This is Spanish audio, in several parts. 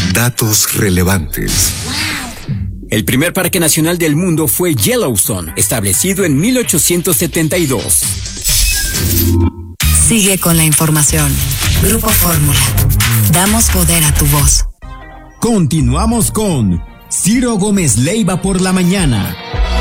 Datos relevantes. El primer parque nacional del mundo fue Yellowstone, establecido en 1872. Sigue con la información. Grupo Fórmula. Damos poder a tu voz. Continuamos con Ciro Gómez Leiva por la mañana.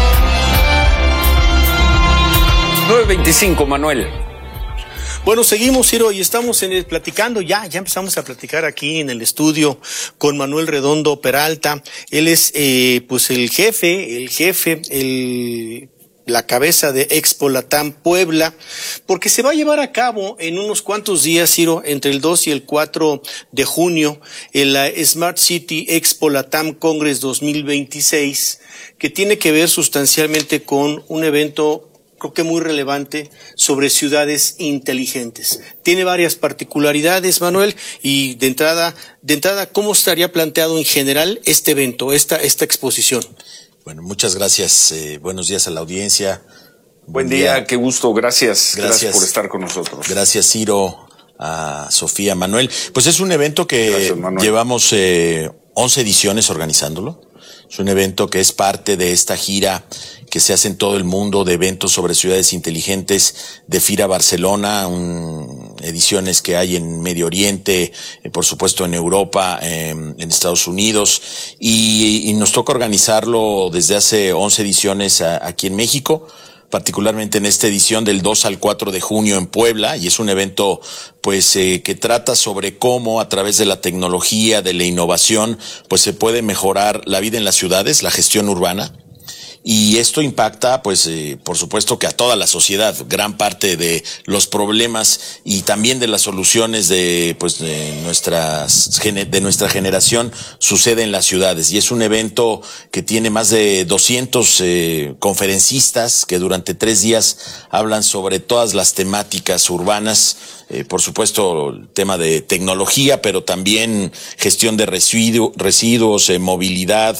9:25, Manuel. Bueno, seguimos, Ciro, y estamos platicando, ya empezamos a platicar aquí en el estudio con Manuel Redondo Peralta. Él es, pues el jefe, la cabeza de Expo Latam Puebla, porque se va a llevar a cabo en unos cuantos días, Ciro, entre el 2 y el 4 de junio, en la Smart City Expo Latam Congress 2026, que tiene que ver sustancialmente con un evento creo que muy relevante sobre ciudades inteligentes. Tiene varias particularidades, Manuel, y de entrada, ¿cómo estaría planteado en general este evento, esta exposición? Bueno, muchas gracias. Buenos días a la audiencia. Buen día, qué gusto. Gracias por estar con nosotros. Gracias, Ciro, a Sofía, Manuel. Pues es un evento que llevamos 11 ediciones organizándolo. Es un evento que es parte de esta gira que se hace en todo el mundo de eventos sobre ciudades inteligentes de FIRA Barcelona, ediciones que hay en Medio Oriente, por supuesto en Europa, en Estados Unidos, y nos toca organizarlo desde hace 11 ediciones aquí en México, particularmente en esta edición del 2 al 4 de junio en Puebla, y es un evento pues que trata sobre cómo a través de la tecnología, de la innovación, pues se puede mejorar la vida en las ciudades, la gestión urbana. Y esto impacta, pues, por supuesto que a toda la sociedad. Gran parte de los problemas y también de las soluciones de nuestra generación sucede en las ciudades. Y es un evento que tiene más de 200 conferencistas que durante 3 días hablan sobre todas las temáticas urbanas. Por supuesto, el tema de tecnología, pero también gestión de residuos, movilidad,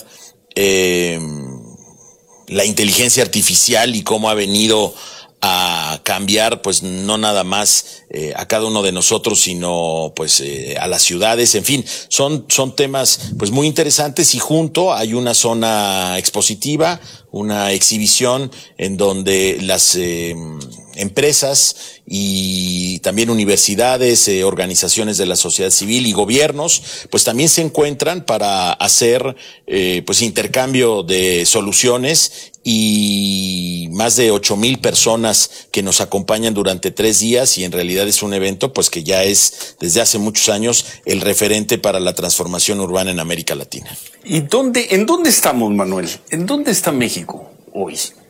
la inteligencia artificial y cómo ha venido a cambiar, pues no nada más a cada uno de nosotros, sino pues a las ciudades. En fin, son temas pues muy interesantes, y junto hay una zona expositiva, una exhibición en donde las empresas y también universidades, organizaciones de la sociedad civil y gobiernos, pues también se encuentran para hacer pues intercambio de soluciones, y más de 8,000 personas que nos acompañan durante 3 días, y en realidad es un evento pues que ya es desde hace muchos años el referente para la transformación urbana en América Latina. ¿Y en dónde estamos, Manuel? ¿En dónde está México hoy?